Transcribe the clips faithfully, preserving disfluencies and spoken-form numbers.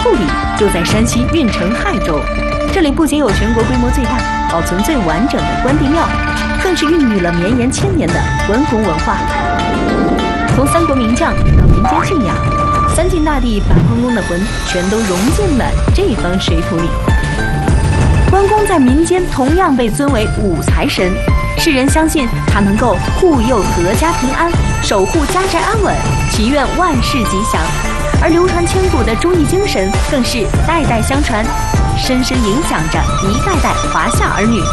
故里就在山西运城亥州，这里不仅有全国规模最大、保存最完整的关帝庙，更是孕育了绵延千年的关公文化。从三国名将到民间信仰，三晋大帝把关公的魂全都融进了这方水土里。关公在民间同样被尊为五财神，世人相信他能够护佑阖家平安，守护家宅安稳，祈愿万事吉祥。而流传千古的忠义精神更是代代相传，深深影响着一代代华夏儿女。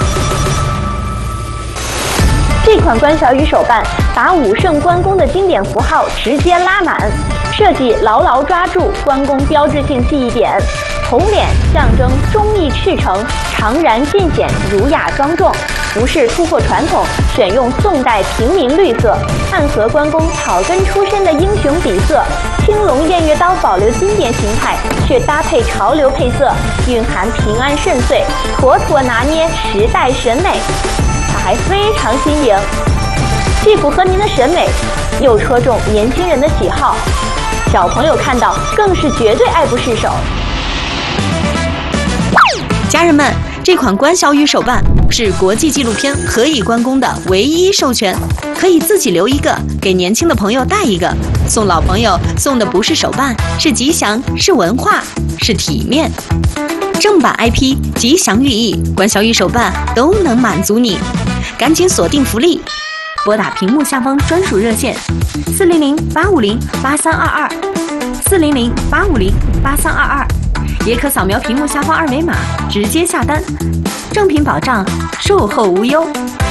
这款关小雨手办把武圣关公的经典符号直接拉满，设计牢牢抓住关公标志性记忆点。红脸象征忠义赤诚，常然尽显儒雅庄重，不是突破传统，选用宋代平民绿色，暗合关公草根出身的英雄底色。青龙偃月刀保留经典形态，却搭配潮流配色，蕴含平安顺遂，妥妥拿捏时代审美。它还非常新颖，既符合您的审美，又戳中年轻人的喜好，小朋友看到更是绝对爱不释手。 家人们，这款关小雨手办是国际纪录片《何以关公》的唯一授权，可以自己留一个，给年轻的朋友带一个。送老朋友送的不是手办，是吉祥，是文化，是体面。正版 I P、吉祥寓意、关小雨手办都能满足你，赶紧锁定福利，拨打屏幕下方专属热线四零零八五零八三二二，四零零八五零八三二二。也可扫描屏幕下方二维码直接下单，正品保障，售后无忧。